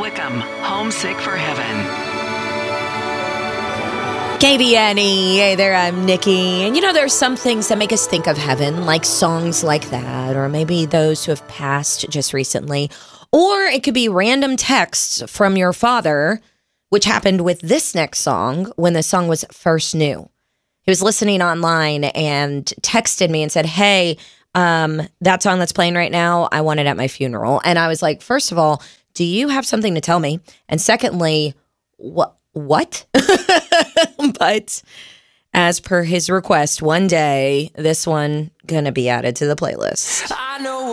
Wickham, Homesick for Heaven. KBNE. Hey there, I'm Nikki. And there's some things that make us think of heaven, like songs like that, or maybe those who have passed just recently. Or it could be random texts from your father, which happened with this next song when the song was first new. He was listening online and texted me and said, hey, that song that's playing right now, I want it at my funeral. And I was like, first of all, do you have something to tell me? And secondly, what? But as per his request, one day, this one gonna be added to the playlist. I know